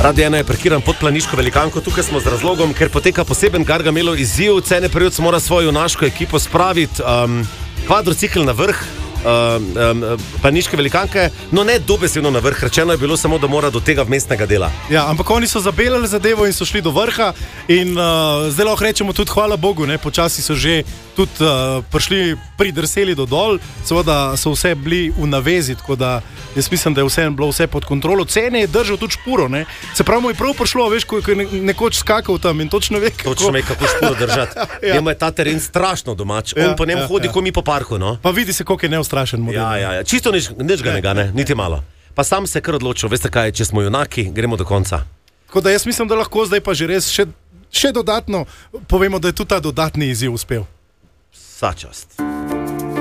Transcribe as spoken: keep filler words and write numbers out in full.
Radio ena je parkiran pod Planiško velikanko, tukaj smo z razlogom, ker poteka poseben Gargamelo izziv. Cene Prevc mora svojo junaško ekipo spraviti um, kvadrocikl na vrh um, um, Planiške velikanke, no ne dobesedno na vrh, rečeno je bilo samo, da mora do tega vmesnega dela. Ja, ampak oni so zabelali zadevo in so šli do vrha in uh, zdaj lahko rečemo tudi hvala Bogu, ne, počasi so že tudi uh, prišli, pridrseli do dol, seveda so vse bili v navezi, tako da jaz mislim, da je vse bilo vse pod kontrolo. Cene je držal tudi špuro, ne. Se pravi, mu je prav prišlo, veš, ko je nekoč skakal tam in točno ve, kako... Točno ve, kako špuro držati. Ja. Njemu je ta teren strašno domač. Ja, On po njem ja, hodi, ja. ko mi po parku, no. Pa vidi se, koliko je neustrašen model. Ja, ja, ja. Čisto nič, nič ga ne gane, niti malo. Pa sam se je kar odločil, veste kaj, če smo junaki, gremo do konca. Tako da jaz mislim, da lahko zdaj pa že res še, še dodatno povemo, da je tudi ta dodatni izziv uspel. Vsa čast.